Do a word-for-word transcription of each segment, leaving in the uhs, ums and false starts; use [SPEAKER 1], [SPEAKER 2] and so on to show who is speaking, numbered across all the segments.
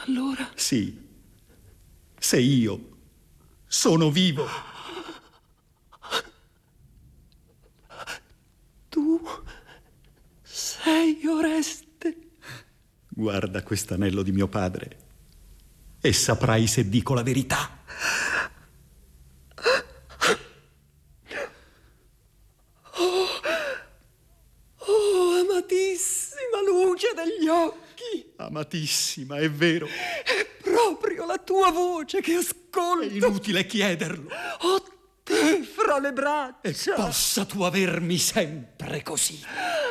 [SPEAKER 1] Allora?
[SPEAKER 2] Sì. Se io sono vivo.
[SPEAKER 1] Tu sei Oreste.
[SPEAKER 2] Guarda quest'anello di mio padre e saprai se dico la verità.
[SPEAKER 1] Amatissima luce degli occhi.
[SPEAKER 2] Amatissima, è vero.
[SPEAKER 1] È proprio la tua voce che ascolto.
[SPEAKER 2] È inutile chiederlo.
[SPEAKER 1] Ho te fra le braccia.
[SPEAKER 2] E possa tu avermi sempre così.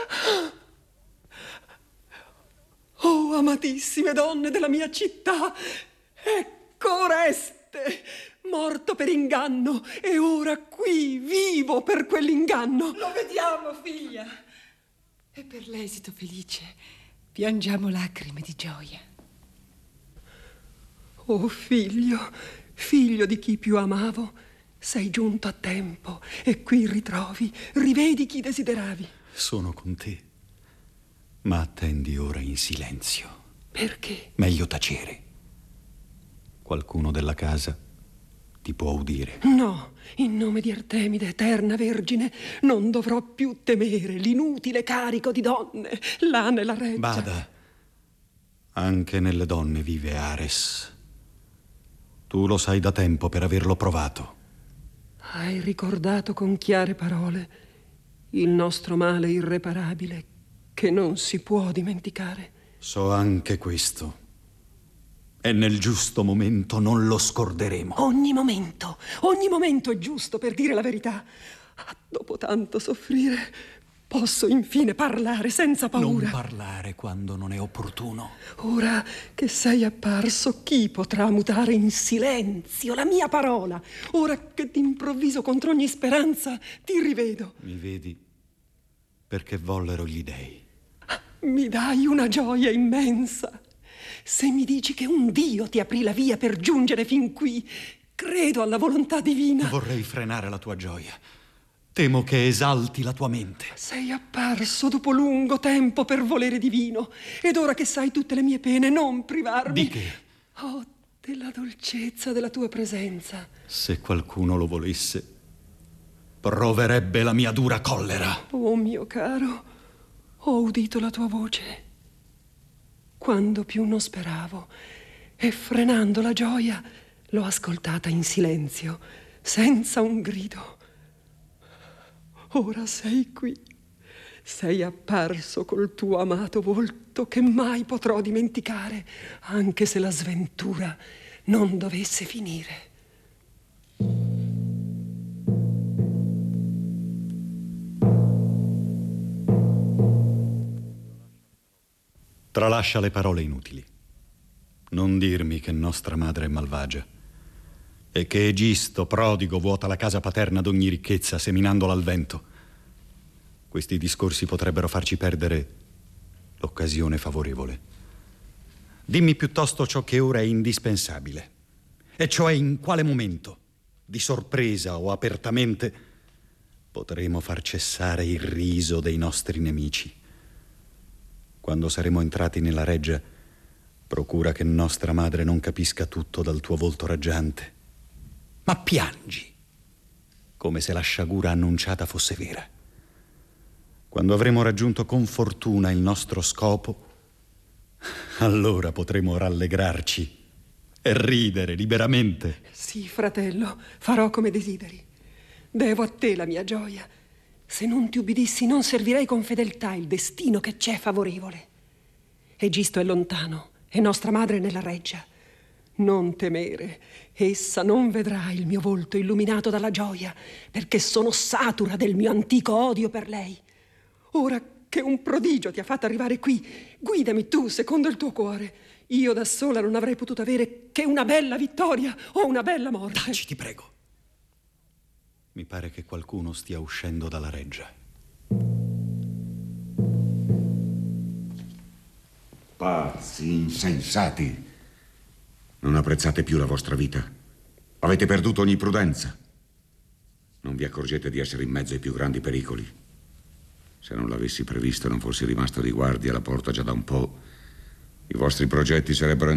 [SPEAKER 1] Oh, amatissime donne della mia città, ecco Oreste, morto per inganno, e ora qui vivo per quell'inganno.
[SPEAKER 3] Lo vediamo, figlia. E per l'esito felice piangiamo lacrime di gioia.
[SPEAKER 1] Oh figlio, figlio di chi più amavo, sei giunto a tempo e qui ritrovi, rivedi chi desideravi.
[SPEAKER 2] Sono con te, ma attendi ora in silenzio.
[SPEAKER 1] Perché?
[SPEAKER 2] Meglio tacere. Qualcuno della casa ti può udire.
[SPEAKER 1] No, in nome di Artemide, eterna vergine, non dovrò più temere l'inutile carico di donne là nella reggia.
[SPEAKER 2] Bada, anche nelle donne vive Ares. Tu lo sai da tempo per averlo provato.
[SPEAKER 1] Hai ricordato con chiare parole il nostro male irreparabile che non si può dimenticare.
[SPEAKER 2] So anche questo. E nel giusto momento non lo scorderemo.
[SPEAKER 1] Ogni momento, ogni momento è giusto per dire la verità. Ah, dopo tanto soffrire, posso infine parlare senza paura.
[SPEAKER 2] Non parlare quando non è opportuno.
[SPEAKER 1] Ora che sei apparso, chi potrà mutare in silenzio la mia parola? Ora che d'improvviso contro ogni speranza ti rivedo.
[SPEAKER 2] Mi vedi perché vollero gli dei.
[SPEAKER 1] Mi dai una gioia immensa. Se mi dici che un Dio ti aprì la via per giungere fin qui, credo alla volontà divina.
[SPEAKER 2] Vorrei frenare la tua gioia. Temo che esalti la tua mente.
[SPEAKER 1] Sei apparso dopo lungo tempo per volere divino, ed ora che sai tutte le mie pene, non privarmi.
[SPEAKER 2] Di che?
[SPEAKER 1] Oh, della dolcezza della tua presenza.
[SPEAKER 2] Se qualcuno lo volesse, proverebbe la mia dura collera.
[SPEAKER 1] Oh mio caro, ho udito la tua voce quando più non speravo, e frenando la gioia l'ho ascoltata in silenzio, senza un grido. Ora sei qui, sei apparso col tuo amato volto che mai potrò dimenticare, anche se la sventura non dovesse finire.
[SPEAKER 2] Tralascia le parole inutili. Non dirmi che nostra madre è malvagia e che Egisto, prodigo, vuota la casa paterna d'ogni ricchezza, seminandola al vento. Questi discorsi potrebbero farci perdere l'occasione favorevole. Dimmi piuttosto ciò che ora è indispensabile, e cioè in quale momento, di sorpresa o apertamente, potremo far cessare il riso dei nostri nemici. Quando saremo entrati nella reggia, procura che nostra madre non capisca tutto dal tuo volto raggiante, ma piangi, come se la sciagura annunciata fosse vera. Quando avremo raggiunto con fortuna il nostro scopo, allora potremo rallegrarci e ridere liberamente.
[SPEAKER 1] Sì, fratello, farò come desideri. Devo a te la mia gioia. Se non ti ubbidissi, non servirei con fedeltà il destino che c'è favorevole. Egisto è lontano e nostra madre è nella reggia. Non temere, essa non vedrà il mio volto illuminato dalla gioia, perché sono satura del mio antico odio per lei. Ora che un prodigio ti ha fatto arrivare qui, guidami tu secondo il tuo cuore. Io da sola non avrei potuto avere che una bella vittoria o una bella morte.
[SPEAKER 2] Taci, ti prego. Mi pare che qualcuno stia uscendo dalla reggia.
[SPEAKER 4] Pazzi, insensati. Non apprezzate più la vostra vita. Avete perduto ogni prudenza. Non vi accorgete di essere in mezzo ai più grandi pericoli. Se non l'avessi previsto e non fossi rimasto di guardia alla porta già da un po', i vostri progetti sarebbero